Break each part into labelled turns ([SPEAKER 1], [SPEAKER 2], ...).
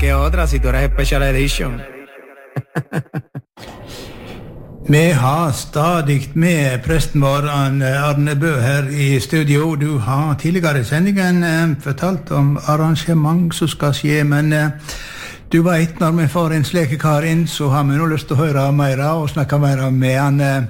[SPEAKER 1] qualche otra si tu eres special edition.
[SPEAKER 2] Vi har stadig med presten vår Arne Bø her i studio. Du har tidligere i sendingen fortalt om arrangement som skal skje, men du vet, når vi får en slik kar inn, så har vi nå lyst til å høre mer og snakke mer med han.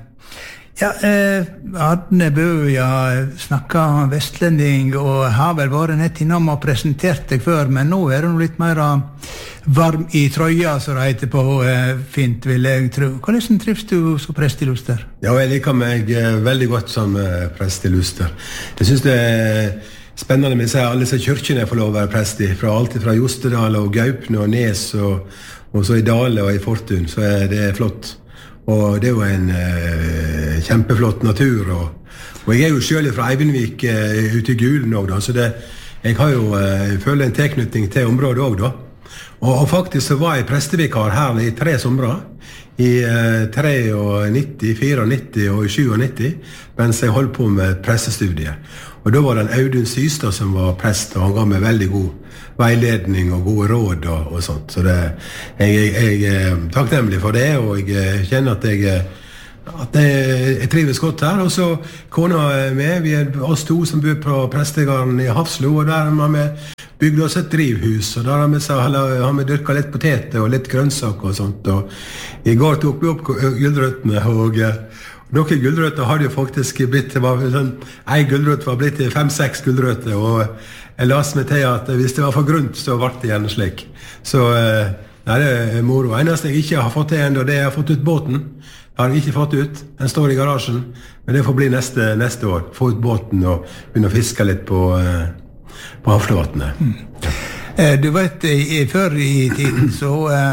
[SPEAKER 2] Arne Bø, snakket vestlending og har vel vært nett innom og presentert deg før, men nå er du litt mer varm i trøya, så det heter på fint, vil jeg tro. Hvordan trives du som prest i Luster?
[SPEAKER 3] Ja, jeg liker meg veldig godt som prest i Luster. Jeg synes det spennende med seg alle disse kyrkene jeg får lov å være prest i, alt fra Jostedal og Gaupne og Nes, og så i Dale og i Fortun, så det flott. Og det er jo en kjempeflott natur, og jeg er jo selv fra Eivinnvik ute i Gulen også, da, så jeg har jo føler en tilknytning til området også da. Og faktisk så var jeg prestevikar her i 3 somre, i 93, 94 og 97, mens jeg holdt på med prestestudiet. Og da var det en Audun Systad som var prest, og han ga meg veldig god veiledning og gode råd og sånt. Så jeg er takknemlig for det, og jeg kjenner at jeg trives godt her. Og så kona med, vi oss 2 som bor på prestegarden i Hafslo, og der har vi bygd oss et drivhus, og der har vi dyrket litt poteter og litt grønnsaker og sånt. Og i går tok vi opp gulrøttene, og noen gulrøtter hadde jo faktisk blitt, en gulrøtt var blitt til 5-6 gulrøtter, og jeg las meg til at hvis det var for grunt, så ble det gjerne slik. Så det er moro. Eneste jeg ikke har fått til enda, det er jeg har fått ut båten. Jeg har ikke fått ut, den står i garasjen, men det får bli neste år. Få ut båten og begynne å fiske litt på havflåtene.
[SPEAKER 2] Du vet, før i tiden så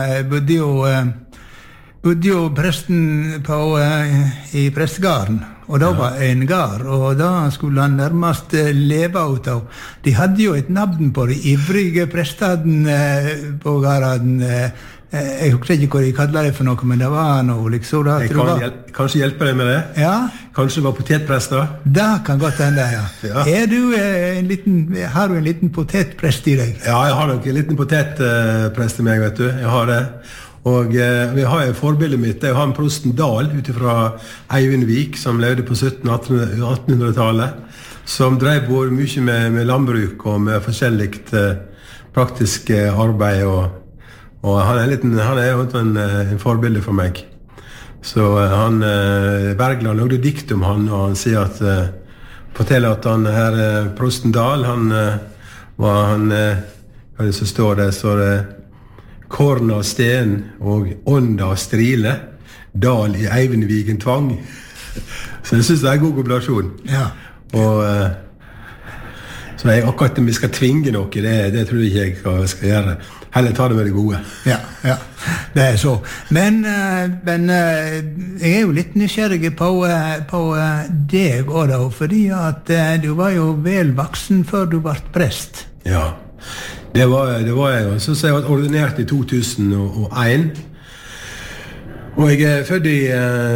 [SPEAKER 2] bodde jo presten i prestegarden, og da var en gard, og da skulle han nærmest leve ut av. De hadde jo et navn på de ivrige prestene på garden. Jeg husker ikke hva de kallet det for noe, men det var noe liksom.
[SPEAKER 3] Jeg kan kanskje hjelpe deg med det?
[SPEAKER 2] Ja.
[SPEAKER 3] Kanskje det var potetprest da?
[SPEAKER 2] Det kan godt hende, ja. Har du en liten potetprest i deg?
[SPEAKER 3] Ja, jeg har nok en liten potetprest i meg, vet du. Jeg har det. Og vi har jo forbildet mitt, det er han prosten Dahl utifra Eivinnvik, som levde på 1700-1800-tallet, som drev både mye med landbruk og med forskjelligt praktisk arbeid, og han er jo en forbilde for meg. Så Bergland lagde dikt om han, og han sier forteller at han her, prosten Dahl, hva det så står det, Korn av sten og ånd av strile, Dal i Eivinnviken tvang. Så jeg synes det er god kombinasjon.
[SPEAKER 2] Ja.
[SPEAKER 3] Og så akkurat om vi skal tvinge noe, det tror jeg ikke jeg skal gjøre. Heller ta det med det gode.
[SPEAKER 2] Ja, det er så. Men jeg er jo litt nysgjerrig på deg også da, fordi at du var jo vel voksen før du ble prest.
[SPEAKER 3] Ja, det var jeg jo. Så jeg var ordinert i 2001. Og jeg er født i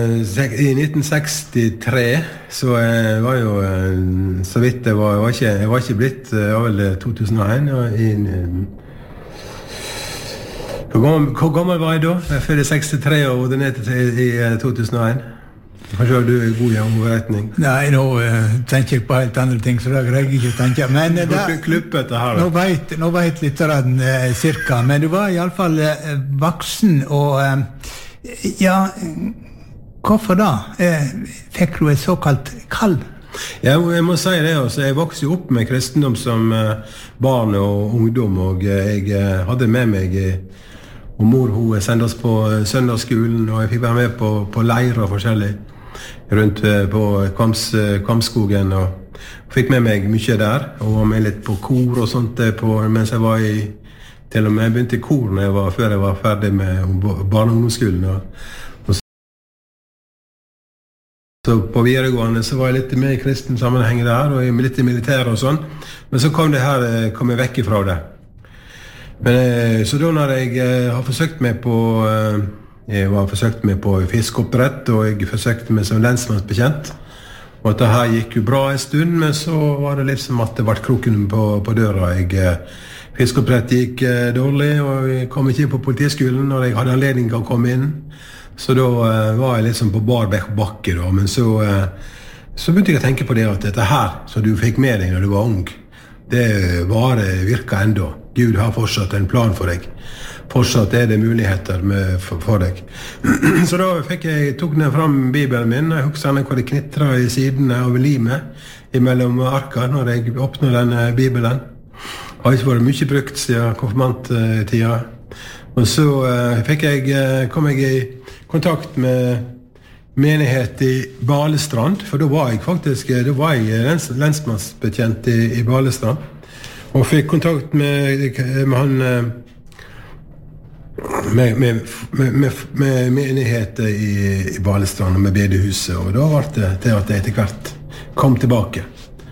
[SPEAKER 3] 1963, så jeg var jo så vidt jeg var ikke blitt av vel 2001. Hvor gammel var jeg da? Jeg er født i 63 og ordinert i 2001. Kanskje du er god i overretning?
[SPEAKER 2] Nei, nå tenker jeg på helt andre ting, så da greier jeg ikke å tenke. Men nå vet litt cirka, men du var i alle fall voksen, og ja, hvorfor da? Fikk du et såkalt kall?
[SPEAKER 3] Ja, jeg må si det også. Jeg vokste opp med kristendom som barn og ungdom, og jeg hadde med meg og mor, hun sendte oss på søndagsskolen, og jeg fikk være med på leirer forskjellig rundt på Kvamskogen, og fikk med meg mye der, og var med litt på kor og sånt mens jeg var til og med jeg begynte i kor før jeg var ferdig med barne- og ungdomsskolen, og så på videregående så var jeg litt med i kristen sammenheng der, og litt i militæret og sånn, men så kom jeg vekk ifra det. Men så da når jeg har forsøkt meg på fiskeoppdrett, og jeg forsøkte meg som lensmannsbetjent, og at det her gikk jo bra en stund, men så var det litt som at det ble kroken på døra. Jeg Fiskoppdrett gikk dårlig, og jeg kom ikke inn på politiskolen når jeg hadde anledning til å komme inn. Så da var jeg liksom på bar bakke da, men så begynte jeg å tenke på det at dette her, som du fikk med deg når du var ung, det virker enda. Gud har fortsatt en plan for deg. Fortsatt det muligheter for deg. Så da tok jeg fram Bibelen min, og jeg husker hva det knitret i sidene av limet mellom arka når jeg åpnet denne Bibelen. Det har ikke vært mye brukt siden konfirmanttida. Og så kom jeg i kontakt med menighet i Balestrand, for da var jeg lensmannsbetjent i Balestrand, og fikk kontakt med han med menigheter i Balestrand og med bedehuset, og da var det til at jeg etter hvert kom tilbake.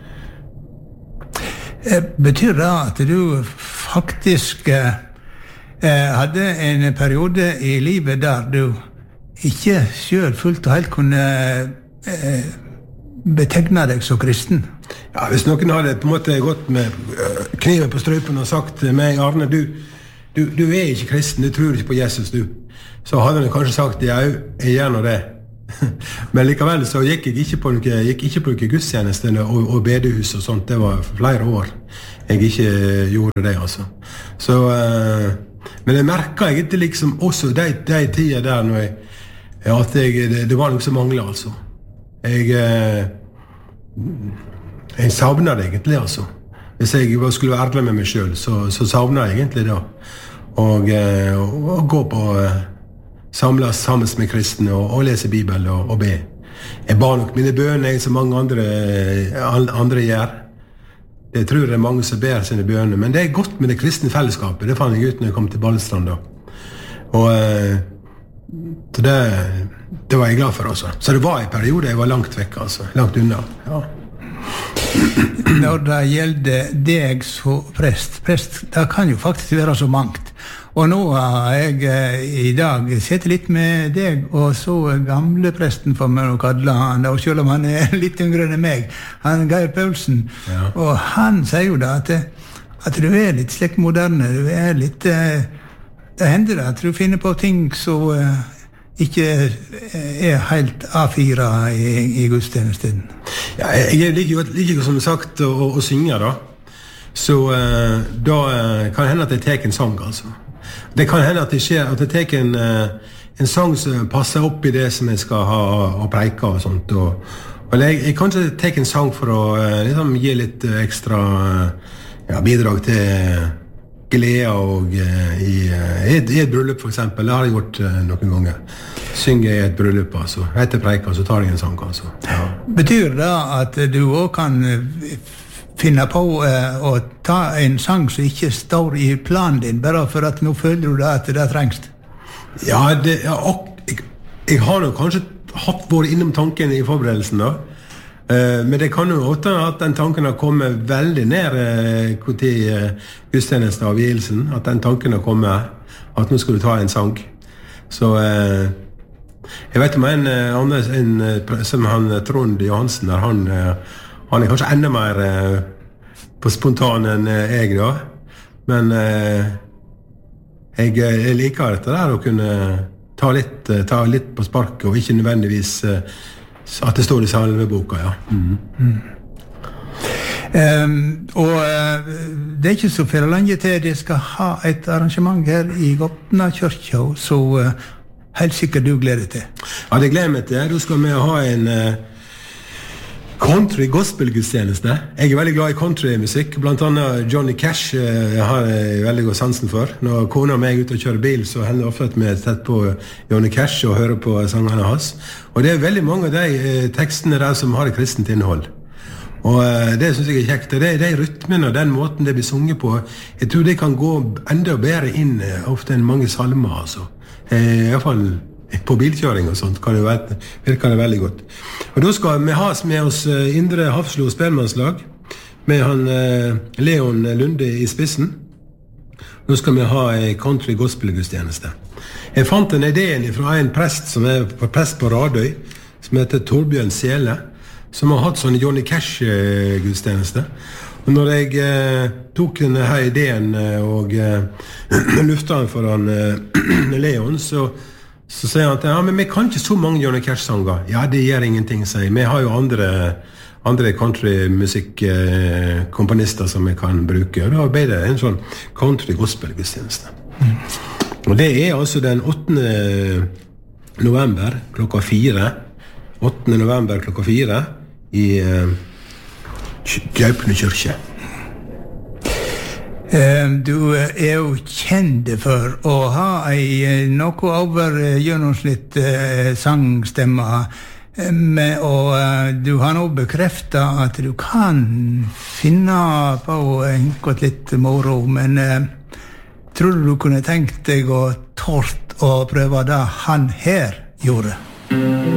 [SPEAKER 2] Betyr det at du faktisk hadde en periode i livet der du ikke selv fullt og helt kunne betegne deg som kristen?
[SPEAKER 3] Ja, hvis noen hadde på en måte gått med kniven på strupen og sagt til meg, Arne, du ikke kristen, du tror ikke på Jesus, du. Så hadde han kanskje sagt, ja, jeg gjør nå det. Men likevel så gikk jeg ikke på noen gudstjeneste og bedehus og sånt. Det var flere år jeg ikke gjorde det, altså. Så, men jeg merket egentlig liksom også de tider der når det var noe som manglet, altså. Jeg savnet det egentlig, altså. Hvis jeg skulle være ærlig med meg selv, så savnet jeg egentlig det. Og gå på samles sammen med kristne og lese Bibelen og be. Jeg ba nok mine bønner som mange andre gjør. Jeg tror det mange som ber sine bønner, men det godt med det kristne fellesskapet. Det fant jeg ut når jeg kom til Balestrand da. Og det var jeg glad for også. Så det var en periode jeg var langt vekk, altså. Langt unna, ja.
[SPEAKER 2] Når det gjelder deg som prest, det kan jo faktisk være så mangt. Og nå har jeg i dag sett litt med deg, og så gamle presten for meg å kalle han, og selv om han litt yngre enn meg, han Geir Paulsen. Ja. Og han sier jo da at du litt slik moderne, du litt, det hender at du finner på ting som ikke helt A4 i gudstjenesten.
[SPEAKER 3] Ja, jeg liker som sagt å synge da. Så da kan det hende at jeg tar en sang, altså. Det kan hende at det skjer at jeg tar en sang som passer opp i det som jeg skal ha og preike og sånt. Og jeg kan ikke ta en sang for å liksom, gi litt ekstra bidrag til glede og i et bryllup for eksempel. Det har jeg gjort noen ganger. Synge i et bryllup, altså. Etter preika, så tar jeg en sang, altså. Ja.
[SPEAKER 2] Betyr det at du også kan finne på å ta en sang som ikke står i planen din, bare for at nå føler du at det trengs?
[SPEAKER 3] Ja, jeg har nok kanskje vært innom tanken i forberedelsen da. Men det kan jo også at den tanken har kommet veldig ned til gudstjenesten av vielsen, at den tanken har kommet at nå skal du ta en sang. Så jeg vet om en som han Trond Johansen der, han kanskje enda mer på spontan enn jeg da, men jeg liker dette der å kunne ta litt på sparket, og ikke nødvendigvis at det står i salmeboka, ja.
[SPEAKER 2] Og det ikke så for lenge til de skal ha et arrangement her i Gotna kyrkja, så helt sikkert du gleder til.
[SPEAKER 3] Ja, det gleder meg til. Da skal vi ha en country gospel-gudstjeneste. Jeg veldig glad i countrymusikk. Blant annet Johnny Cash har jeg veldig god sansen for. Når kona og meg er ute og kjører bil, så hender det ofte at vi sett på Johnny Cash og hører på sangene hans. Og det veldig mange av de tekstene der som har et kristent innhold. Og det synes jeg kjekt. Det de rytmene og den måten det blir sunget på, jeg tror det kan gå enda bedre inn ofte enn mange salmer, altså. I hvert fall på bilkjøring og sånt virker det veldig godt. Og da skal vi ha med oss Indre Hafslo spellemannslag med han Leon Lunde i spissen. Nå skal vi ha en country gospel-gudstjeneste. Jeg fant en ideen fra en prest som prest på Radøy, som heter Torbjørn Sele, som har hatt sånne Johnny Cash-gudstjeneste. Når jeg tok denne her ideen og lufta den foran Leon, så sier han at ja, men vi kan ikke så mange Johnny Cash-sanger. Ja, det gjør ingenting, sier jeg. Vi har jo andre countrymusikk-komponister som vi kan bruke. Og da ble det en sånn country-gospel-gudstjeneste. Og det altså den 8. november klokka 4. 8. november klokka 4 i Gaupne kyrkje.
[SPEAKER 2] Du jo kjent for å ha noe over gjennomsnitt sangstemme, og du har nå bekreftet at du kan finne på enkelt litt moro, men tror du kunne tenkt deg å tort å prøve det han her gjorde?